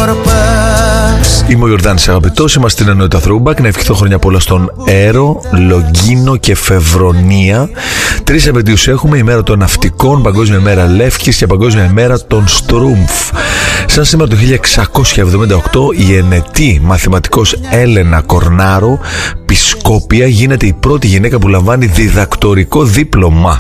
Είμαι ο Ιορδάνης Αγαπητός, είμαστε στην ενότητα Throwback. Να ευχηθώ χρόνια πολλά στον Έρο, Λογκίνο και Φεβρονία. 3 επαιτίους έχουμε: ημέρα των ναυτικών, Παγκόσμια μέρα Λεύκης και Παγκόσμια μέρα των Στρούμφ. Σαν σήμερα το 1678 η ενετή μαθηματικός Έλενα Κορνάρο Πισκόπια γίνεται η πρώτη γυναίκα που λαμβάνει διδακτορικό δίπλωμα.